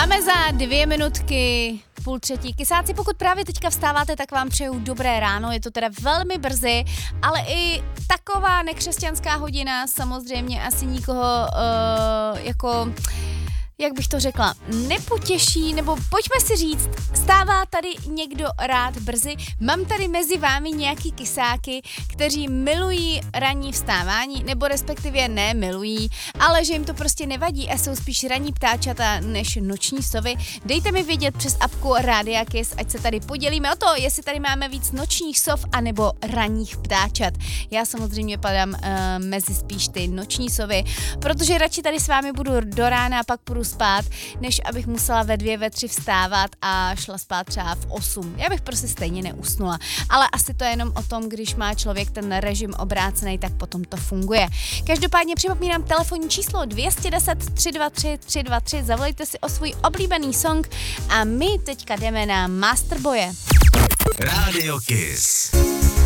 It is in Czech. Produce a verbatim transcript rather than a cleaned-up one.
Máme za dvě minutky půl třetí. Kysáci, pokud právě teďka vstáváte, tak vám přeju dobré ráno, je to teda velmi brzy, ale i taková nekřesťanská hodina samozřejmě asi nikoho uh, jako... jak bych to řekla, nepotěší, nebo pojďme si říct, stává tady někdo rád brzy? Mám tady mezi vámi nějaký kysáky, kteří milují ranní vstávání, nebo respektive ne milují, ale že jim to prostě nevadí a jsou spíš ranní ptáčata než noční sovy. Dejte mi vědět přes apku Rádia Kiss, ať se tady podělíme o to, jestli tady máme víc nočních sov anebo ranních ptáčat. Já samozřejmě padám uh, mezi spíš ty noční sovy, protože radši tady s vámi budu do rána a pak půjdu spát, než abych musela ve dvě, ve tři vstávat a šla spát třeba v osm. Já bych prostě stejně neusnula. Ale asi to je jenom o tom, když má člověk ten režim obrácený, tak potom to funguje. Každopádně připomínám telefonní číslo dvě deset tři dva tři tři dva tři, zavolejte si o svůj oblíbený song a my teďka jdeme na Masterboye. Rádio Kiss.